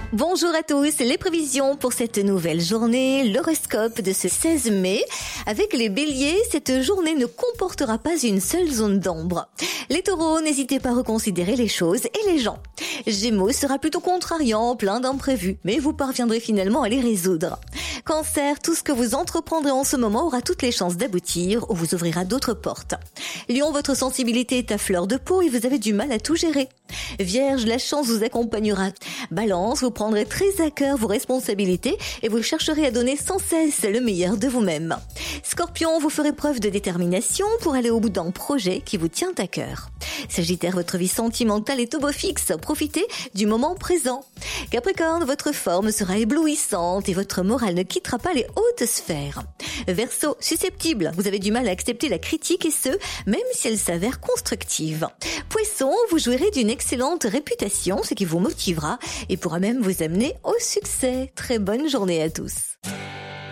Bonjour à tous, les prévisions pour cette nouvelle journée, l'horoscope de ce 16 mai. Avec les béliers, cette journée ne comportera pas une seule zone d'ombre. Les taureaux, n'hésitez pas à reconsidérer les choses et les gens. Gémeaux sera plutôt contrariant, plein d'imprévus, mais vous parviendrez finalement à les résoudre. Cancer, tout ce que vous entreprendrez en ce moment aura toutes les chances d'aboutir ou vous ouvrira d'autres portes. Lion, votre sensibilité est à fleur de peau et vous avez du mal à tout gérer. Vierge, la chance vous accompagnera. Balance, vous prendrez très à cœur vos responsabilités et vous chercherez à donner sans cesse le meilleur de vous-même. Scorpion, vous ferez preuve de détermination pour aller au bout d'un projet qui vous tient à cœur. Sagittaire, votre vie sentimentale est au beau fixe, profitez du moment présent. Capricorne, votre forme sera éblouissante et votre morale ne quittera pas les hautes sphères. Verseau, susceptible, vous avez du mal à accepter la critique et ce, même si elle s'avère constructive. Poisson, vous jouirez d'une excellente réputation, ce qui vous motivera et pourra même vous amener au succès. Très bonne journée à tous.